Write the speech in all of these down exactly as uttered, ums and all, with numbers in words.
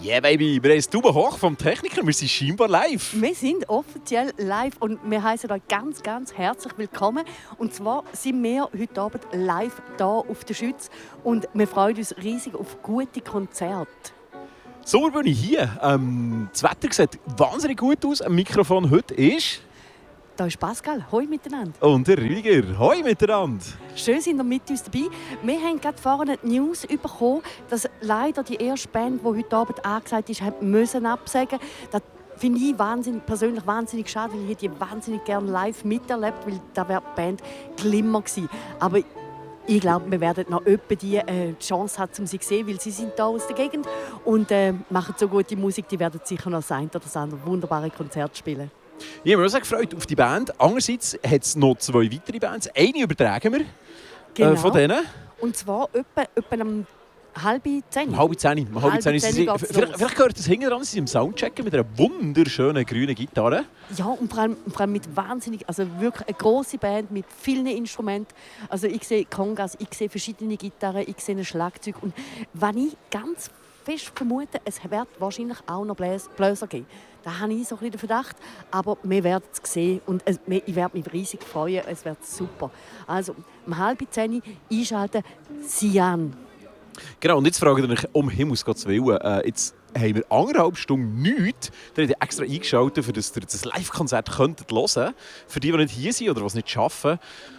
Yeah, Baby, wir haben es Daumen hoch vom Techniker. Wir sind scheinbar live. Wir sind offiziell live und wir heißen euch ganz, ganz herzlich willkommen. Und zwar sind wir heute Abend live hier auf der Schütz und wir freuen uns riesig auf gute Konzerte. Sommerbühne hier. Ähm, das Wetter sieht wahnsinnig gut aus. Am Mikrofon heute ist... Da ist Pascal. Hoi miteinander. Und der Rüdiger. Hoi miteinander. Schön, sind ihr mit uns dabei. Wir haben gerade vorhin die News bekommen, dass leider die erste Band, die heute Abend angesagt ist, hat müssen absagen. Das finde ich wahnsinnig, persönlich wahnsinnig schade, weil ich hätte die wahnsinnig gerne live miterlebt, weil da wäre die Band Glimmer gewesen. Aber ich glaube, wir werden noch öppe die äh, Chance haben, um sie zu sehen, weil sie sind hier aus der Gegend und äh, machen so gute Musik, die werden sicher noch das eine oder das andere wunderbare Konzert spielen. Ich habe mich auch sehr gefreut auf die Band. Andererseits hat es noch zwei weitere Bands. Eine übertragen wir Genau. äh, von denen. Und zwar etwa, etwa um halb zehn. Um halb zehn. Um halb zehn. zehn Sie, geht's vielleicht, los. vielleicht gehört das hinten dran, sie sind im Soundchecken mit einer wunderschönen grünen Gitarre. Ja, und vor allem, vor allem mit wahnsinnig, also wirklich eine grosse Band mit vielen Instrumenten. Also ich sehe Congas, ich sehe verschiedene Gitarren, ich sehe ein Schlagzeug. Und wenn ich ganz fest vermute, es wird wahrscheinlich auch noch Bläs- Bläser geben. Da habe ich so ein bisschen den Verdacht. Aber wir werden es sehen und es, ich werde mich riesig freuen. Es wird super. Also um halb zehn einschalten, Sian. Genau, und jetzt fragt ihr euch, um Himmels Gottes Willen, äh, jetzt haben wir anderthalb Stunden nichts. Ihr habt extra eingeschaltet, für das ihr das Live-Konzert hören könntet. Für die, die nicht hier sind oder die es nicht schaffen.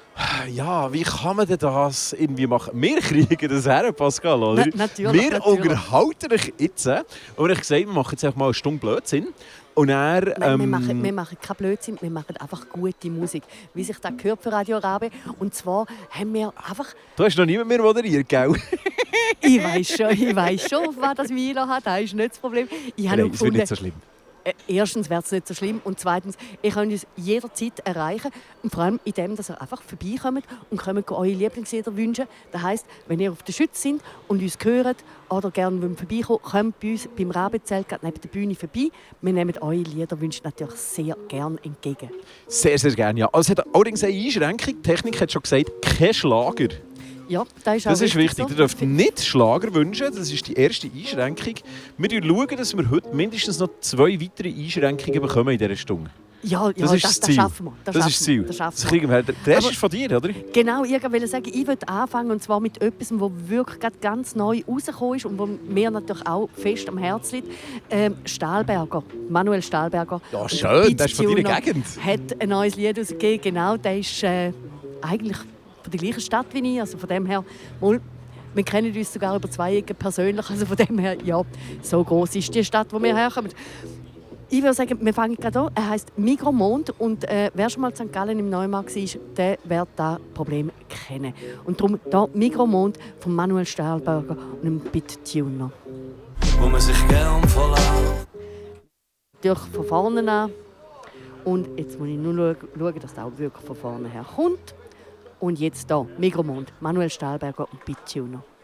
Ja, wie kann man denn das irgendwie machen? Wir kriegen das her, Pascal, oder? Na, natürlich, wir natürlich. unterhalten euch jetzt. Und ich habe gesagt, wir machen jetzt einfach mal eine Stunde Blödsinn. Und dann, Nein, ähm, wir, machen, wir machen keinen Blödsinn, wir machen einfach gute Musik. Wie sich das gehört für Radio Rabe. Und zwar haben wir einfach... Du hast noch niemand mehr moderiert, gell? Ich weiß schon, ich weiß schon, was das Milo hat. Das ist nicht das Problem. Ich habe Nein, nur das wird gefunden, nicht so schlimm. äh, erstens wäre es nicht so schlimm und zweitens, ihr könnt uns jederzeit erreichen. Und vor allem in dem, dass ihr einfach vorbeikommt und könnt eure Lieblingslieder wünschen. Das heisst, wenn ihr auf der Schütze sind und uns hört oder gerne vorbeikommen, kommt bei uns beim Rabenzelt neben der Bühne vorbei. Wir nehmen eure Liederwünsche natürlich sehr gerne entgegen. Sehr, sehr gerne, ja. Also, es hat allerdings eine Einschränkung. Die Technik hat schon gesagt, kein Schlager. Ja, das ist, auch Das ist wichtig. so. Ihr dürft nicht Schlager wünschen. Das ist die erste Einschränkung. Wir schauen, dass wir heute mindestens noch zwei weitere Einschränkungen bekommen in dieser Stunde. Ja, ja, Das ist das das, das Ziel. schaffen wir. Das, Das schaffen ist das Ziel. wir, das schaffen Das wir. kriegen wir. Der erste Aber- ist von dir, oder? Genau, ich wollte sagen, ich würde anfangen, und zwar mit etwas, das wirklich gerade ganz neu rausgekommen ist und was mir natürlich auch fest am Herzen liegt. Ähm, Stahlberger, Manuel Stahlberger. Ja, Und schön, der das ist von deiner Beattuner Gegend. Hat ein neues Lied rausgegeben, genau, der ist äh, eigentlich von der gleichen Stadt wie ich, also von dem her, wohl, wir kennen uns sogar über zwei Ecken persönlich, also von dem her, ja, so groß ist die Stadt, wo wir herkommen. Ich würde sagen, wir fangen gerade an. Er heisst Migromond und äh, wer schon mal in Sankt Gallen im Neumarkt war, der wird das Problem kennen. Und darum hier Migromond von Manuel Stahlberger und einem Beattuner. Wo man sich gern verlässt. Durch von vorne an. Und jetzt muss ich nur schauen, dass das auch wirklich von vorne her kommt. Und jetzt hier Migromond, Manuel Stahlberger und Beattuner.